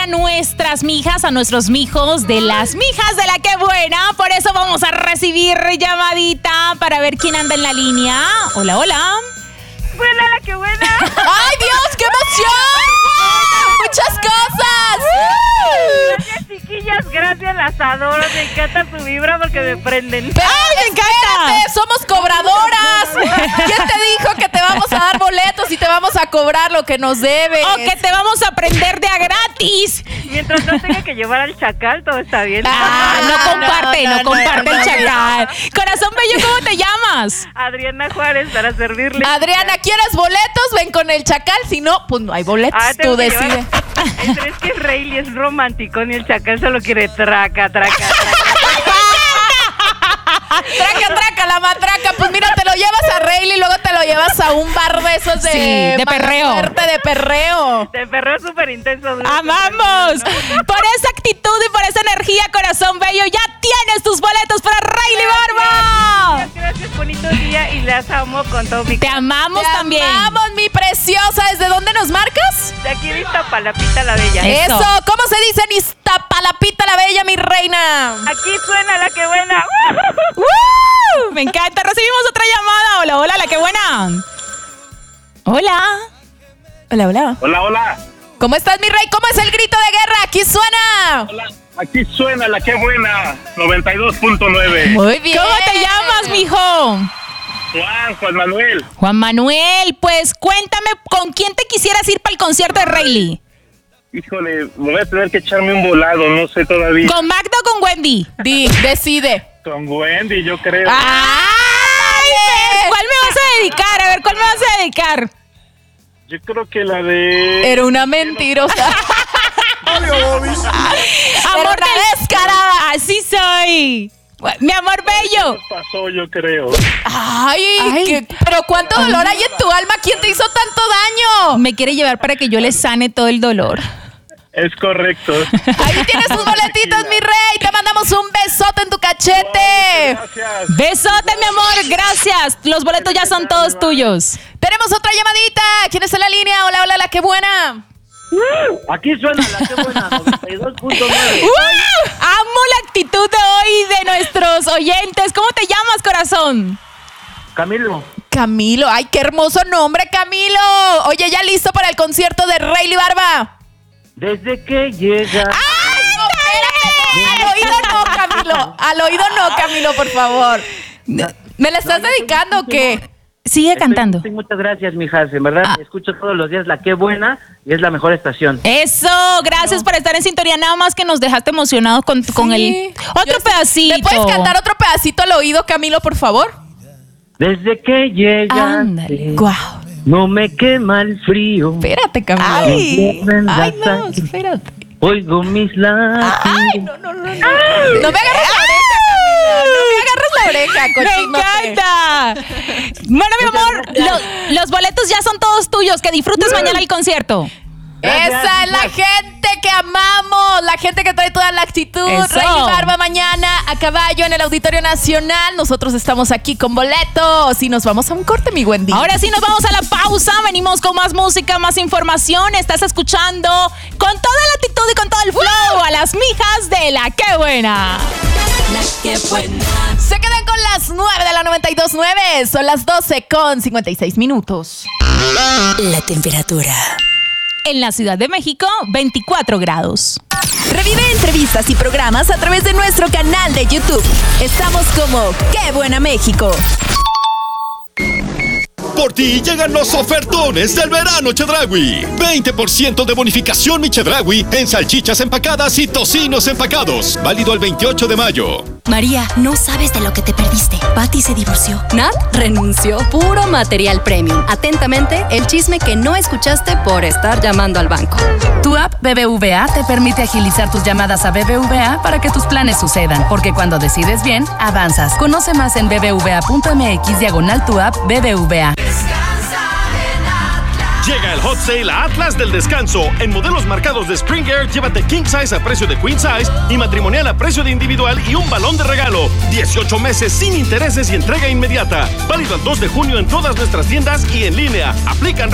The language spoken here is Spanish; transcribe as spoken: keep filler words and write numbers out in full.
nuestras mijas, a nuestros mijos de las mijas de la que buena. Por eso vamos a recibir llamadita para ver quién anda en la línea. Hola, hola. Buena la que buena. ¡Ay, Dios, qué emoción! ¡Muchas cosas! Gracias, chiquillas, gracias, las adoro. Me encanta su vibra porque me prenden. Pero, ¡ay, me encanta! ¡Somos cobradoras! ¿Quién te dijo que te vamos a dar boletos y te vamos a cobrar lo que nos debes? O que te vamos a prender de a gratis. Mientras no tenga que llevar al chacal, todo está bien. Ah, no comparte, no, no, no comparte no, no, el chacal. No. Corazón bello, ¿cómo te llamas? Adriana Juárez, para servirle. Adriana, ¿quieres boletos? Ven con el chacal. Si no, pues no hay boletos. Ah, tú decides. Es que Rayleigh es romántico, ni el chacal solo quiere traca, traca, traca. Traca, traca, la matraca. Pues mira, te lo llevas a Rayleigh y luego te lo llevas a un bar de esos de... Sí, de perreo. De perreo. De perreo súper intenso. ¡Amamos! Por esa actitud y por esa energía, corazón bello, ya tienes tus boletos para Rayleigh Barba. Gracias, gracias, bonito día y las amo con todo mi... Te amamos te también. Te amamos, mi preciosa. ¿Desde dónde nos marcas? De aquí de Iztapalapita la Bella. Eso. Eso. ¿Cómo se dice en Iztapalapita la Bella, mi reina? Aquí suena la que buena. ¡Uh! Me encanta. Recibimos otra llamada. Hola, hola, la que buena. Hola. Hola, hola. Hola, hola. ¿Cómo estás, mi rey? ¿Cómo es el grito de guerra? Aquí suena. Hola. Aquí suena la que buena. noventa y dos punto nueve. Muy bien. ¿Cómo te llamas, mijo? Juan, Juan Manuel. Juan Manuel, pues cuéntame, ¿con quién te quisieras ir para el concierto de Rayleigh? Híjole, me voy a tener que echarme un volado, no sé todavía. ¿Con Magda o con Wendy? Di, decide. Con Wendy, yo creo. ¡Ay! ¿Cuál me vas a dedicar? A ver, ¿cuál me vas a dedicar? Yo creo que la de... Era una mentirosa. Amor de descarada. Así soy. Mi amor bello. ¿Qué pasó, yo creo? Ay, Ay. ¿Qué? Pero cuánto dolor hay en tu alma. ¿Quién te hizo tanto daño? Me quiere llevar para que yo le sane todo el dolor. Es correcto. Ahí tienes tus boletitos, mi rey. Te mandamos un besote en tu cachete. Wow, gracias. Besote, mi amor. Gracias. Los boletos ya son todos tuyos. Tenemos otra llamadita. ¿Quién está en la línea? Hola, hola, la que buena. Uh, aquí suena la que buena, noventa y dos punto nueve. Uh, amo la actitud de hoy de nuestros oyentes. ¿Cómo te llamas, corazón? Camilo. Camilo, ay, qué hermoso nombre, Camilo. Oye, ¿ya listo para el concierto de Rayleigh Barba? Desde que llega... ¡Ay, no, espérate! Al oído no, Camilo. Al oído no, Camilo, por favor. ¿Me la estás dedicando o qué? Sigue cantando. Estoy, muchas gracias, mijas. En verdad, ah. escucho todos los días la que buena y es la mejor estación. Eso, gracias no. por estar en sintonía. Nada más que nos dejaste emocionados con, sí. con el otro Yo, pedacito. ¿Me puedes cantar otro pedacito al oído, Camilo, por favor? Desde que llega, wow. no me quema el frío. Espérate, Camilo. Ay, ay no, espérate. Oigo mis latidos. Ay, no, no, no, no. No me agarres la oreja, Camilo. No me agarres la oreja, cochinote. ¡Me encanta! Bueno, mi amor, lo, los boletos ya son todos tuyos. Que disfrutes mañana el concierto. Gracias, Esa es la gente que amamos, la gente que trae toda la actitud. Rayleigh Barba mañana a caballo en el Auditorio Nacional. Nosotros estamos aquí con boletos y nos vamos a un corte, mi Wendy. Ahora sí nos vamos a la pausa. Venimos con más música, más información. Estás escuchando con toda la actitud y con todo el flow a las mijas de la que buena. La que buena. Se quedan con las nueve de la noventa y dos punto nueve. Son las doce con cincuenta y seis minutos. La temperatura. En la Ciudad de México, veinticuatro grados. Revive entrevistas y programas a través de nuestro canal de YouTube. Estamos como ¡Qué Buena México! Por ti llegan los ofertones del verano Chedraui. veinte por ciento de bonificación mi Chedraui en salchichas empacadas y tocinos empacados. Válido el veintiocho de mayo. María, no sabes de lo que te perdiste. Patty se divorció. Nat renunció. Puro material premium. Atentamente, el chisme que no escuchaste por estar llamando al banco. Tu app B B V A te permite agilizar tus llamadas a B B V A para que tus planes sucedan. Porque cuando decides bien, avanzas. Conoce más en bbva.mx diagonal tu app B B V A. Llega el Hot Sale a Atlas del Descanso. En modelos marcados de Spring Air, llévate King Size a precio de Queen Size y matrimonial a precio de individual y un balón de regalo. dieciocho meses sin intereses y entrega inmediata. Válido el dos de junio en todas nuestras tiendas y en línea. Aplican